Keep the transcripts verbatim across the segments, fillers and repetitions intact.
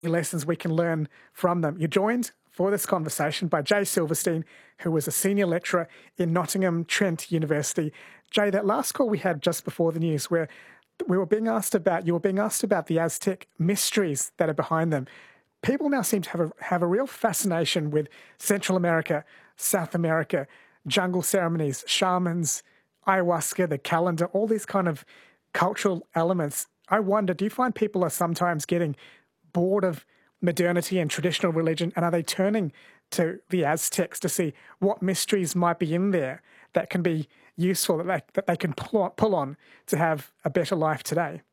lessons we can learn from them. You're joined for this conversation by Jay Silverstein, who was a senior lecturer in Nottingham Trent University. Jay, that last call we had just before the news, where we were being asked about, you were being asked about the Aztec mysteries that are behind them. People now seem to have a, have a real fascination with Central America, South America, jungle ceremonies, shamans, ayahuasca, the calendar, all these kind of cultural elements. I wonder, do you find people are sometimes getting bored of modernity and traditional religion, and are they turning to the Aztecs to see what mysteries might be in there that can be useful, that they, that they can pull on, pull on to have a better life today?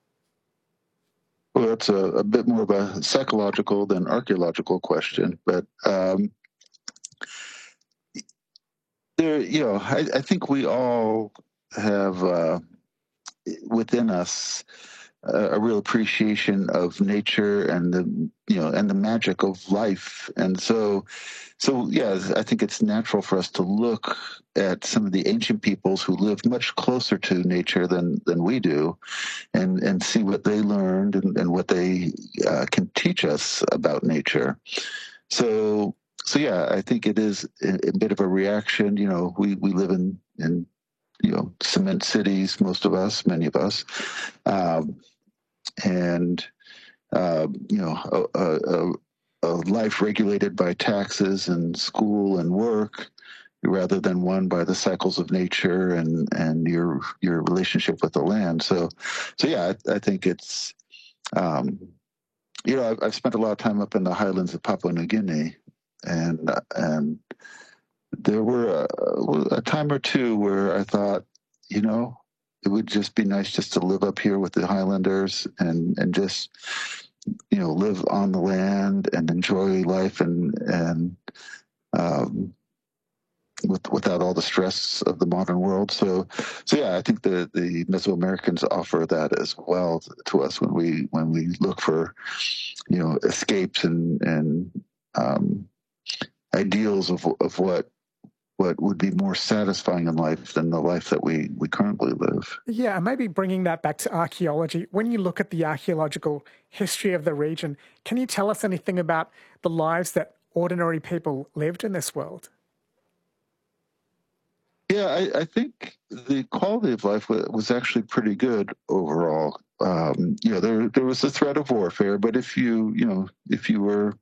Well, that's a, a bit more of a psychological than archaeological question, but um, there, you know, I, I think we all have uh, within us a, a real appreciation of nature and the, you know, and the magic of life, and so, so yeah, I think it's natural for us to look at some of the ancient peoples who lived much closer to nature than than we do, and and see what they learned and, and what they uh, can teach us about nature. So so yeah, I think it is a, a bit of a reaction. You know, we we live in in you know cement cities, most of us, many of us, um, and uh, you know a, a, a life regulated by taxes and school and work, rather than one by the cycles of nature and and your your relationship with the land. So, so yeah, I, I think it's um, you know I've, I've spent a lot of time up in the highlands of Papua New Guinea, and and there were a, a time or two where I thought, you know, it would just be nice just to live up here with the Highlanders and and just you know live on the land and enjoy life and and um, with, without all the stress of the modern world. So, so yeah, I think the, the Mesoamericans offer that as well to us when we when we look for, you know, escapes and and um, ideals of of what what would be more satisfying in life than the life that we we currently live. Yeah, and maybe bringing that back to archaeology. When you look at the archaeological history of the region, can you tell us anything about the lives that ordinary people lived in this world? Yeah, I, I think the quality of life was, was actually pretty good overall. Um, you know, there there was a threat of warfare, but if you you know if you were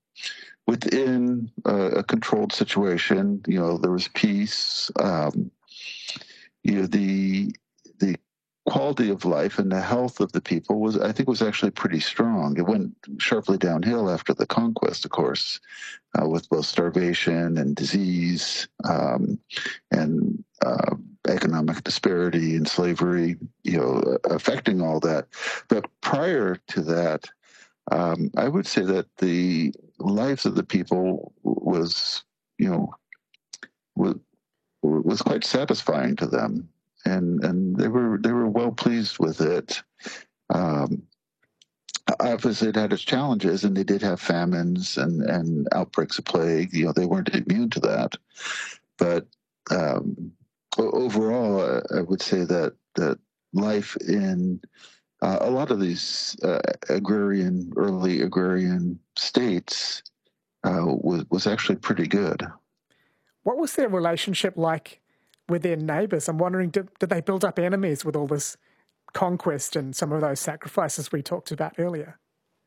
within a, a controlled situation, you know, there was peace. Um, you know, the the quality of life and the health of the people was, I think, was actually pretty strong. It went sharply downhill after the conquest, of course, uh, with both starvation and disease, um, and uh, economic disparity and slavery, you know, affecting all that. But prior to that, um, I would say that the lives of the people was, you know, was, was quite satisfying to them, and and they were they were well pleased with it. Um, Obviously, it had its challenges, and they did have famines and, and outbreaks of plague. You know, they weren't immune to that. But um, overall, I would say that that life in uh, a lot of these uh, agrarian, early agrarian states uh, was was actually pretty good. What was their relationship like with their neighbours? I'm wondering, did, did they build up enemies with all this conquest and some of those sacrifices we talked about earlier?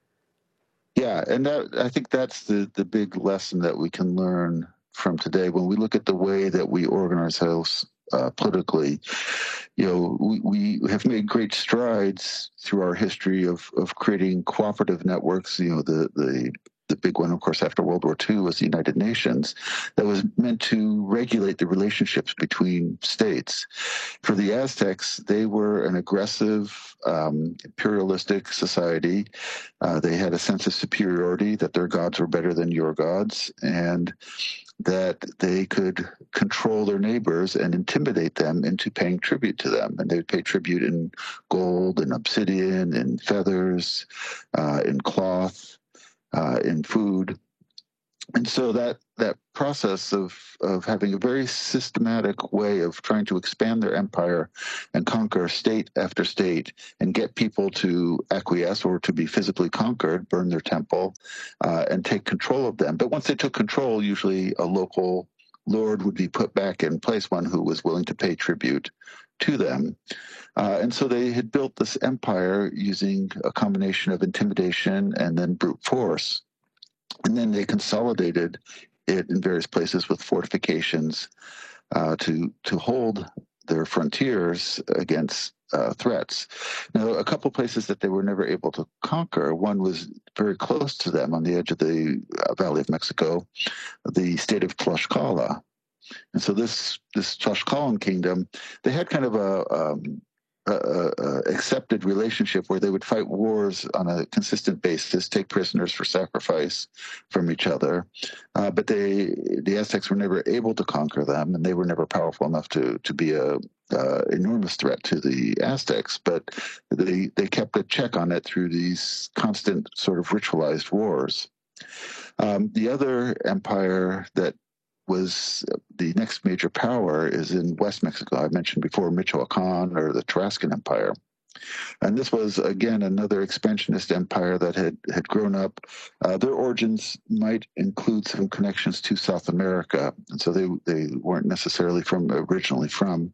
Yeah, and that I think that's the the big lesson that we can learn from today when we look at the way that we organize ourselves uh, politically. You know, we, we have made great strides through our history of of creating cooperative networks. You know, the the the big one, of course, after World War Two was the United Nations, that was meant to regulate the relationships between states. For the Aztecs, they were an aggressive, um, imperialistic society. Uh, they had a sense of superiority, that their gods were better than your gods, and that they could control their neighbors and intimidate them into paying tribute to them. And they would pay tribute in gold and obsidian and feathers, uh, in cloth, uh, in food. and so that that process of of having a very systematic way of trying to expand their empire and conquer state after state and get people to acquiesce or to be physically conquered, burn their temple, uh, and take control of them. But once they took control, usually a local lord would be put back in place, one who was willing to pay tribute to them. Uh, and so they had built this empire using a combination of intimidation and then brute force. And then they consolidated it in various places with fortifications uh, to to hold their frontiers against uh, threats. Now, a couple places that they were never able to conquer. One was very close to them on the edge of the uh, Valley of Mexico, the state of Tlaxcala. And so this this Tlaxcalan kingdom, they had kind of a um, a, a accepted relationship where they would fight wars on a consistent basis, take prisoners for sacrifice from each other. Uh, but they, the Aztecs were never able to conquer them, and they were never powerful enough to to be a uh, enormous threat to the Aztecs. But they they kept a check on it through these constant sort of ritualized wars. Um, the other empire that was the next major power is in West Mexico. I mentioned before Michoacan, or the Tarascan Empire. And this was, again, another expansionist empire that had, had grown up. Uh, their origins might include some connections to South America. And so they, they weren't necessarily from originally from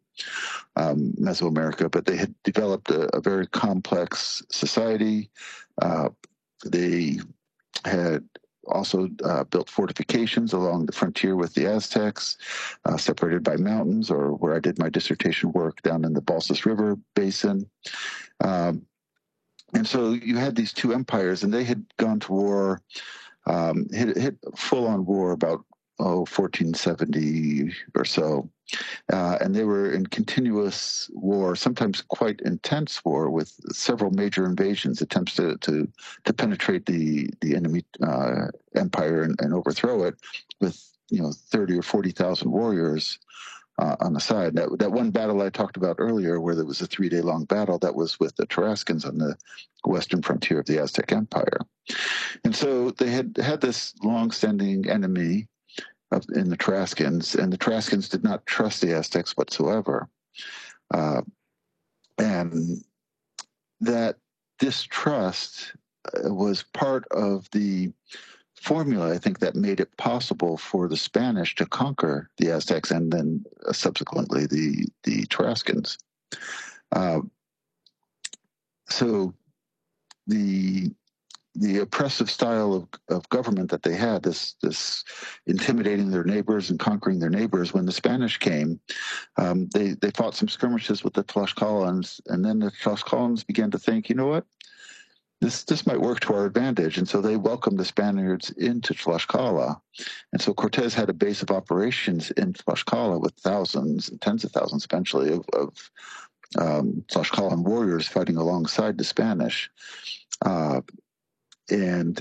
um, Mesoamerica, but they had developed a, a very complex society. Uh, they had also uh, built fortifications along the frontier with the Aztecs, uh, separated by mountains, or where I did my dissertation work down in the Balsas River Basin. Um, and so you had these two empires, and they had gone to war, um, hit, hit full-on war about, oh, fourteen seventy or so. Uh, and they were in continuous war, sometimes quite intense war, with several major invasions, attempts to to, to penetrate the the enemy uh, empire and, and overthrow it, with you know thirty or forty thousand warriors uh, on the side. That that one battle I talked about earlier, where there was a three day long battle, that was with the Tarascans on the western frontier of the Aztec Empire, and so they had had this long-standing enemy in the Tarascans, and the Tarascans did not trust the Aztecs whatsoever. Uh, and that distrust was part of the formula, I think, that made it possible for the Spanish to conquer the Aztecs and then uh, subsequently the, the Tarascans. Uh, so the the oppressive style of, of government that they had, this this intimidating their neighbors and conquering their neighbors. When the Spanish came, um, they they fought some skirmishes with the Tlaxcalans, and then the Tlaxcalans began to think, you know what, this this might work to our advantage, and so they welcomed the Spaniards into Tlaxcala, and so Cortez had a base of operations in Tlaxcala with thousands and tens of thousands eventually of, of um, Tlaxcalan warriors fighting alongside the Spanish. Uh, And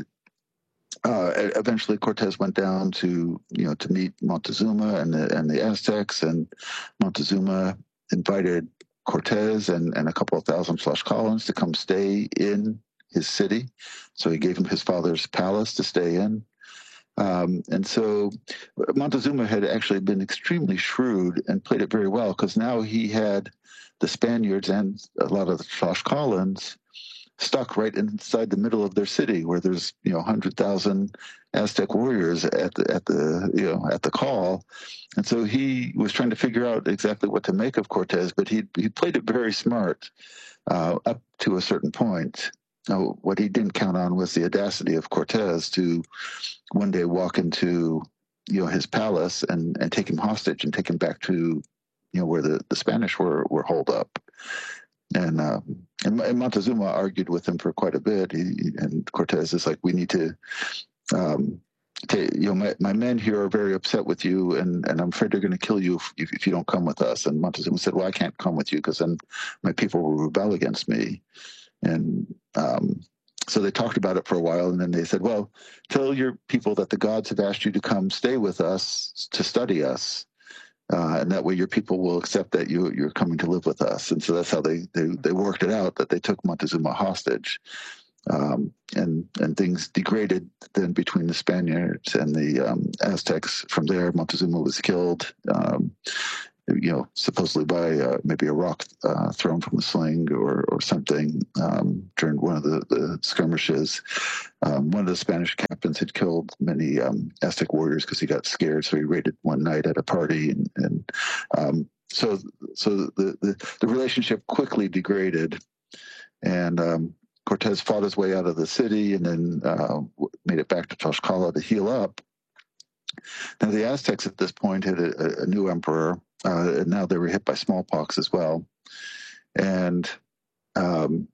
uh, eventually, Cortez went down to you know to meet Montezuma and the and the Aztecs, and Montezuma invited Cortez and, and a couple of thousand Tlaxcalans to come stay in his city. So he gave him his father's palace to stay in. Um, and so Montezuma had actually been extremely shrewd and played it very well, because now he had the Spaniards and a lot of the Tlaxcalans stuck right inside the middle of their city, where there's you know one hundred thousand Aztec warriors at the at the you know at the call, and so he was trying to figure out exactly what to make of Cortez, but he he played it very smart uh, up to a certain point. Now, what he didn't count on was the audacity of Cortez to one day walk into you know his palace and and take him hostage and take him back to you know where the the Spanish were were holed up. And, uh, and and Montezuma argued with him for quite a bit. He, and Cortez is like, we need to, um, to you know, my, my men here are very upset with you, and, and I'm afraid they're going to kill you if, if you don't come with us. And Montezuma said, well, I can't come with you because then my people will rebel against me. And um, so they talked about it for a while, and then they said, well, tell your people that the gods have asked you to come stay with us to study us. Uh, and that way your people will accept that you, you're coming to live with us. And so that's how they, they, they worked it out, that they took Montezuma hostage. Um, and and things degraded then between the Spaniards and the um, Aztecs. From there, Montezuma was killed, um, you know, supposedly by uh, maybe a rock uh, thrown from a sling or or something um, during one of the, the skirmishes. Um, one of the Spanish captains had killed many um, Aztec warriors because he got scared, so he raided one night at a party, and, and um, so so the, the the relationship quickly degraded, and um, Cortez fought his way out of the city and then uh, made it back to Tlaxcala to heal up. Now, the Aztecs at this point had a, a new emperor, uh, and now they were hit by smallpox as well. And um,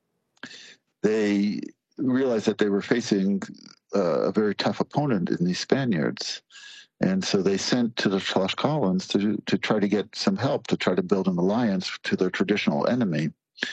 they realized that they were facing uh, a very tough opponent in these Spaniards. And so they sent to the Tlaxcalans to, to try to get some help, to try to build an alliance to their traditional enemy.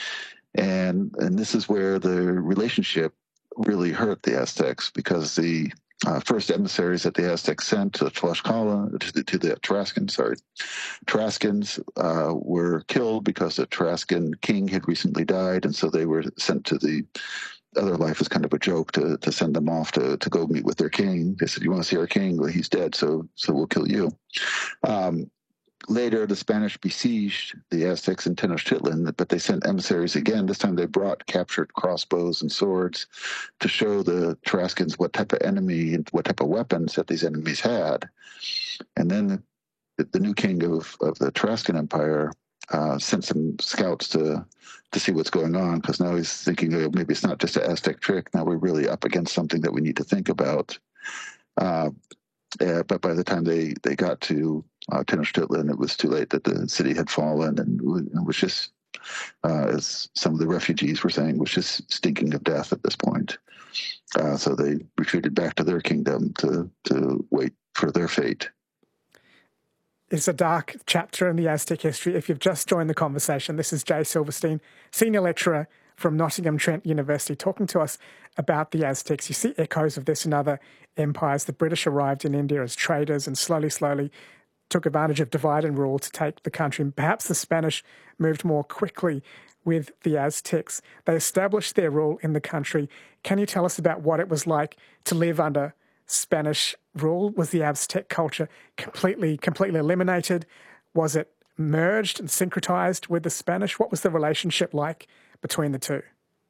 And and this is where the relationship really hurt the Aztecs, because the uh, first emissaries that the Aztecs sent to Tlaxcala, to the, to the Tarascans, sorry, Tarascans uh, were killed because the Tarascan king had recently died, and so they were sent to the other life as kind of a joke to to send them off to to go meet with their king. They said, "You want to see our king? Well, he's dead, so so we'll kill you." Um, Later, the Spanish besieged the Aztecs in Tenochtitlan, but they sent emissaries again. This time they brought captured crossbows and swords to show the Tarascans what type of enemy and what type of weapons that these enemies had. And then the, the new king of, of the Tarascan Empire uh, sent some scouts to to see what's going on, because now he's thinking, oh, maybe it's not just an Aztec trick. Now we're really up against something that we need to think about. Uh, Uh, but by the time they, they got to uh, Tenochtitlan, it was too late, that the city had fallen, and it was just, uh, as some of the refugees were saying, was just stinking of death at this point. Uh, so they retreated back to their kingdom to, to wait for their fate. It's a dark chapter in the Aztec history. If you've just joined the conversation, this is Jay Silverstein, Senior Lecturer from Nottingham Trent University, talking to us about the Aztecs. You see echoes of this in other empires. The British arrived in India as traders and slowly, slowly took advantage of divide and rule to take the country. Perhaps the Spanish moved more quickly with the Aztecs. They established their rule in the country. Can you tell us about what it was like to live under Spanish rule? Was the Aztec culture completely, completely eliminated? Was it merged and syncretized with the Spanish? What was the relationship like between the two?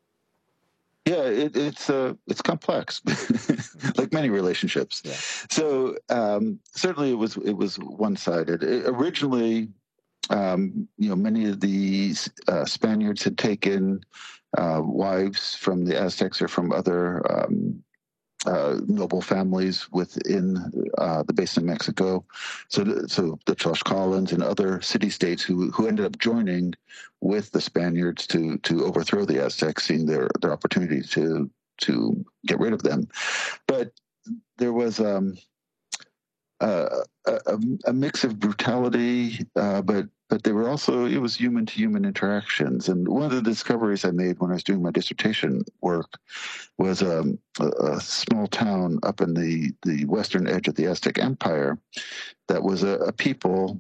Yeah, it, it's uh, it's complex, like many relationships. Yeah. So um, certainly it was it was one sided. Originally, um, you know, many of the uh, Spaniards had taken uh, wives from the Aztecs or from other um, uh, noble families within uh, the basin of Mexico. So, so the Tlaxcalans and other city-states who who ended up joining with the Spaniards to to overthrow the Aztecs, seeing their their opportunity to to get rid of them. But there was um, a, a, a mix of brutality, uh, but but they were also, it was human to human interactions. And one of the discoveries I made when I was doing my dissertation work was um, a, a small town up in the, the western edge of the Aztec Empire that was a, a people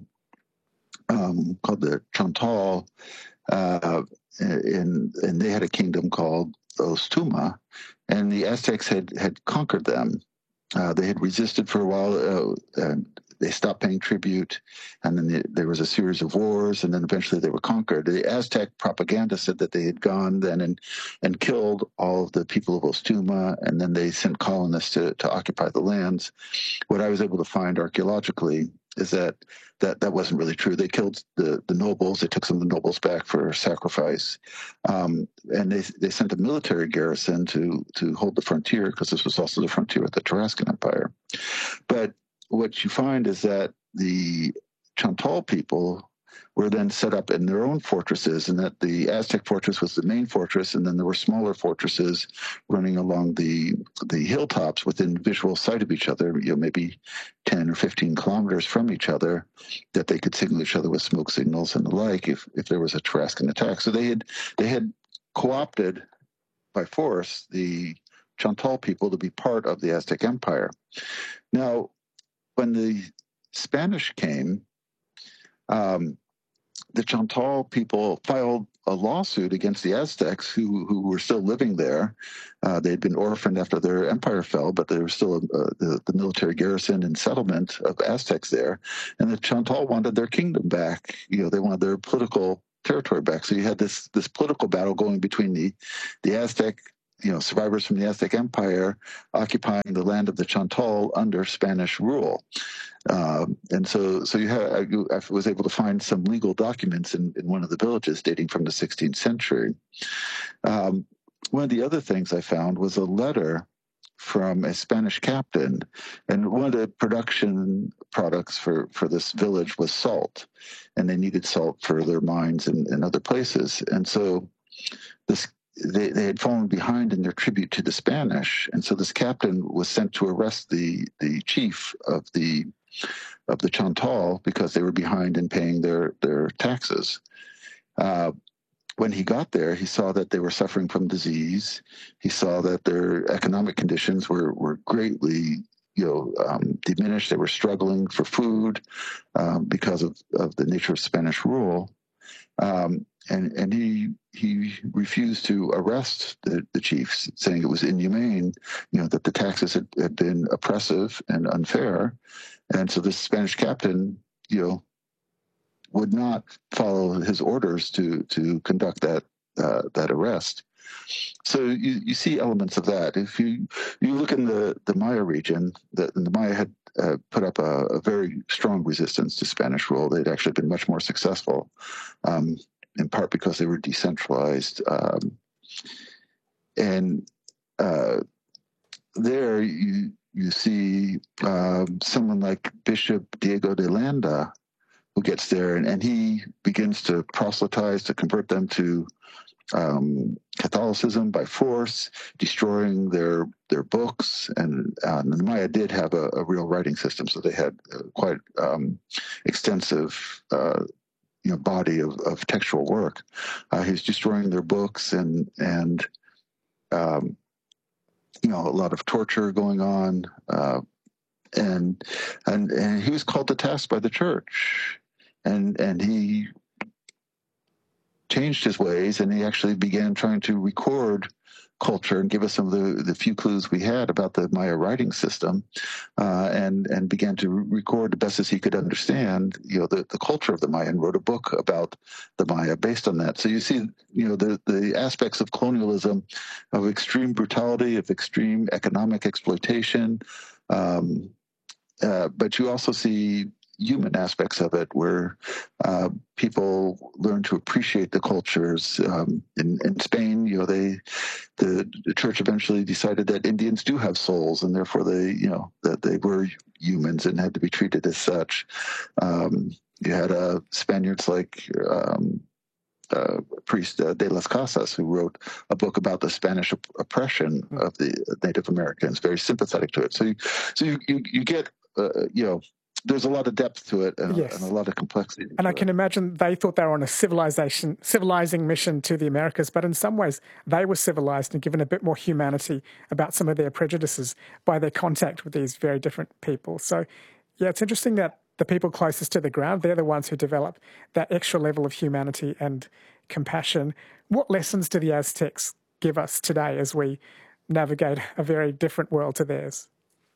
um, called the Chontal, uh, and, and they had a kingdom called Ostuma, and the Aztecs had, had conquered them. Uh, they had resisted for a while, uh, and they stopped paying tribute, and then the, there was a series of wars, and then eventually they were conquered. The Aztec propaganda said that they had gone then and, and killed all of the people of Ostuma, and then they sent colonists to, to occupy the lands. What I was able to find archaeologically is that that, that wasn't really true. They killed the, the nobles. They took some of the nobles back for sacrifice. Um, and they they sent a military garrison to, to hold the frontier, because this was also the frontier with the Tarascan Empire. But what you find is that the Chontal people were then set up in their own fortresses, and that the Aztec fortress was the main fortress, and then there were smaller fortresses running along the the hilltops within visual sight of each other, you know, maybe ten or fifteen kilometers from each other, that they could signal each other with smoke signals and the like if, if there was a Tarascan attack. So they had they had co-opted by force the Chontal people to be part of the Aztec Empire. Now, when the Spanish came, um, the Chantal people filed a lawsuit against the Aztecs who, who were still living there. Uh, they'd been orphaned after their empire fell, but there was still a, a, the, the military garrison and settlement of Aztecs there. And the Chantal wanted their kingdom back. You know, they wanted their political territory back. So you had this this political battle going between the, the Aztec, you know, survivors from the Aztec Empire occupying the land of the Chantal under Spanish rule. Um, and so, so you had, I, I was able to find some legal documents in, in one of the villages dating from the sixteenth century. Um, one of the other things I found was a letter from a Spanish captain, and one of the production products for, for this village was salt, and they needed salt for their mines and, and other places. And so this They, they had fallen behind in their tribute to the Spanish, and so this captain was sent to arrest the the chief of the of the Chantal because they were behind in paying their their taxes. Uh, when he got there, he saw that they were suffering from disease. He saw that their economic conditions were were greatly, you know, um, diminished. They were struggling for food um, because of, of the nature of Spanish rule. Um, and and he he refused to arrest the, the chiefs, saying it was inhumane, you know, that the taxes had, had been oppressive and unfair. And so this Spanish captain, you know, would not follow his orders to to conduct that uh, that arrest. So you, you see elements of that. If you you look in the, the Maya region, the, the Maya had uh, put up a, a very strong resistance to Spanish rule. They'd actually been much more successful, um, in part because they were decentralized. Um, and uh, there you you see um, someone like Bishop Diego de Landa, who gets there, and, and he begins to proselytize, to convert them to um, Catholicism by force, destroying their their books. And, uh, and the Maya did have a, a real writing system, so they had uh, quite um, extensive uh, you know, body of, of textual work. Uh, he's destroying their books, and and um, you know, a lot of torture going on, uh, and and and he was called to task by the church, and and he changed his ways, and he actually began trying to record culture and give us some of the, the few clues we had about the Maya writing system, uh, and and began to record the best as he could understand, you know, the, the culture of the Maya, and wrote a book about the Maya based on that. So you see, you know, the, the aspects of colonialism, of extreme brutality, of extreme economic exploitation, um, uh, but you also see human aspects of it, where uh, people learn to appreciate the cultures. Um, in, in Spain, you know, they the, the church eventually decided that Indians do have souls, and therefore they, you know, that they were humans and had to be treated as such. Um, you had uh, Spaniards like um, uh, priest uh, de las Casas, who wrote a book about the Spanish op- oppression of the Native Americans, very sympathetic to it. So, you, so you you, you get uh, you know. There's a lot of depth to it, and, Yes. and a lot of complexity. And I can it. imagine they thought they were on a civilization, civilizing mission to the Americas, but in some ways they were civilized and given a bit more humanity about some of their prejudices by their contact with these very different people. So, yeah, it's interesting that the people closest to the ground, they're the ones who develop that extra level of humanity and compassion. What lessons do the Aztecs give us today as we navigate a very different world to theirs?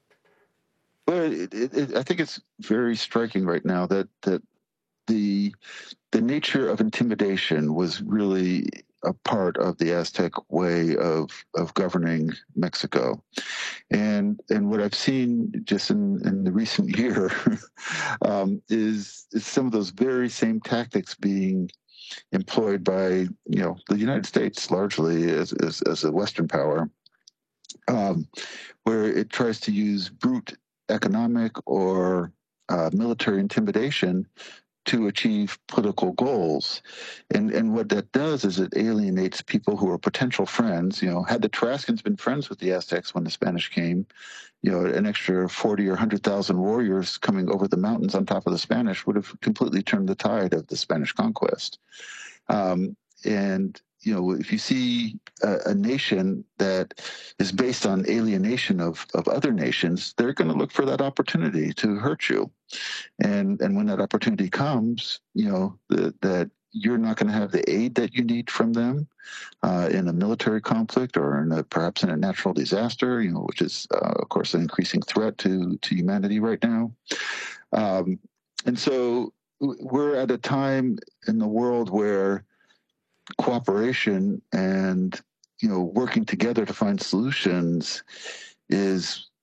Well, it, it, it, I think it's very striking right now that that the the nature of intimidation was really a part of the Aztec way of of governing Mexico, and and what I've seen just in, in the recent year um, is is some of those very same tactics being employed by, you know, the United States largely as as, as a Western power, um, where it tries to use brute economic or uh, military intimidation to achieve political goals. And and what that does is it alienates people who are potential friends. You know, had the Tarascans been friends with the Aztecs when the Spanish came, you know, an extra forty or one hundred thousand warriors coming over the mountains on top of the Spanish would have completely turned the tide of the Spanish conquest. Um, and you know, if you see a, a nation that is based on alienation of, of other nations, they're going to look for that opportunity to hurt you. And and when that opportunity comes, you know, the, that you're not going to have the aid that you need from them uh, in a military conflict or in a, perhaps in a natural disaster, you know, which is, uh, of course, an increasing threat to, to humanity right now. Um, and so we're at a time in the world where cooperation and, you know, working together to find solutions is